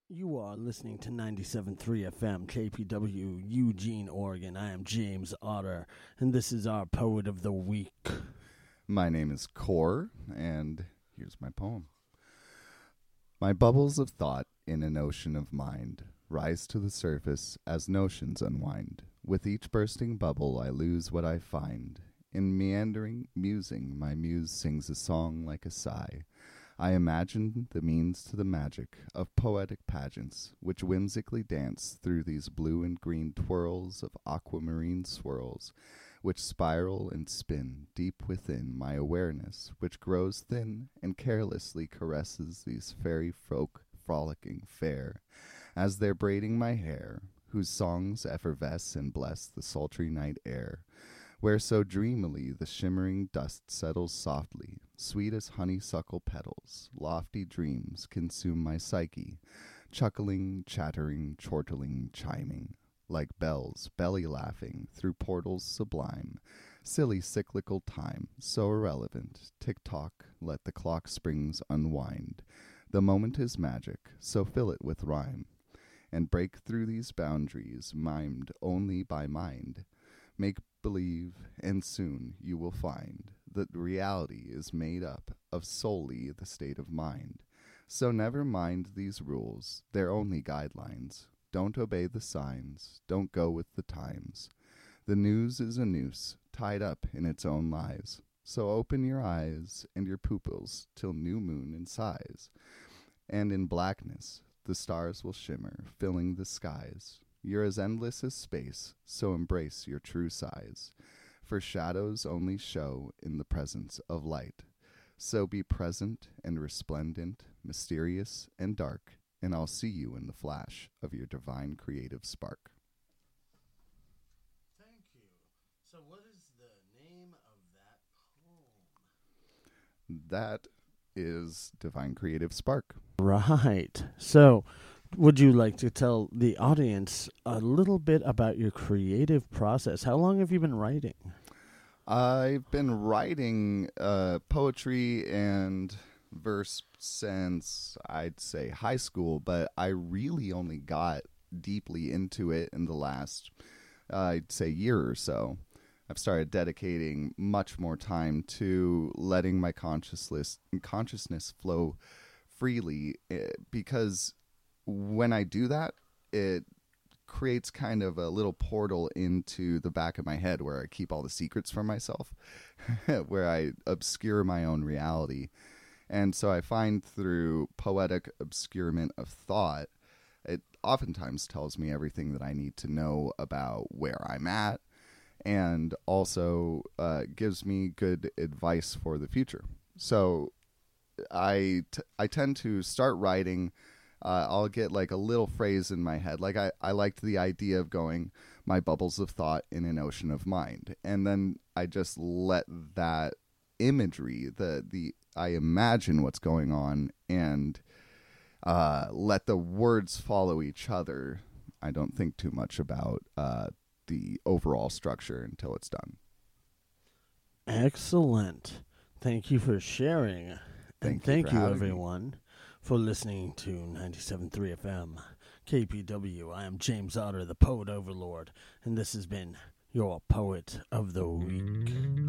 You are listening to 97.3 FM, KPW, Eugene, Oregon. I am James Otter, and this is our Poet of the Week. My name is Core, and here's my poem. My bubbles of thought in an ocean of mind rise to the surface as notions unwind. With each bursting bubble I lose what I find. In meandering musing, my muse sings a song like a sigh. I imagine the means to the magic of poetic pageants, which whimsically dance through these blue and green twirls of aquamarine swirls, which spiral and spin deep within my awareness, which grows thin and carelessly caresses these fairy folk frolicking fair, as they're braiding my hair, whose songs effervesce and bless the sultry night air, where so dreamily the shimmering dust settles softly, sweet as honeysuckle petals, lofty dreams consume my psyche, chuckling, chattering, chortling, chiming, like bells belly laughing through portals sublime, silly cyclical time, so irrelevant, tick-tock, let the clock springs unwind. The moment is magic, so fill it with rhyme, and break through these boundaries mimed only by mind. Make believe, and soon you will find that reality is made up of solely the state of mind. So never mind these rules, they're only guidelines. Don't obey the signs, don't go with the times. The news is a noose, tied up in its own lies. So open your eyes and your pupils till new moon in size. And in blackness the stars will shimmer, filling the skies. You're as endless as space, so embrace your true size. For shadows only show in the presence of light. So be present and resplendent, mysterious and dark, and I'll see you in the flash of your divine creative spark. Thank you. So what is the name of that poem? That is Divine Creative Spark. Right. So would you like to tell the audience a little bit about your creative process? How long have you been writing? I've been writing poetry and verse since, I'd say, high school, but I really only got deeply into it in the last, I'd say, year or so. I've started dedicating much more time to letting my consciousness flow freely because when I do that, it creates kind of a little portal into the back of my head where I keep all the secrets from myself, where I obscure my own reality. And so I find through poetic obscurement of thought, it oftentimes tells me everything that I need to know about where I'm at, and also gives me good advice for the future. So I tend to start writing. I'll get like a little phrase in my head. Like I liked the idea of going, my bubbles of thought in an ocean of mind. And then I just let that imagery, I imagine what's going on and let the words follow each other. I don't think too much about the overall structure until it's done. Excellent. Thank you for sharing. And thank you everyone for listening to 97.3 FM, KPW. I am James Otter, the Poet Overlord, and this has been your Poet of the Week.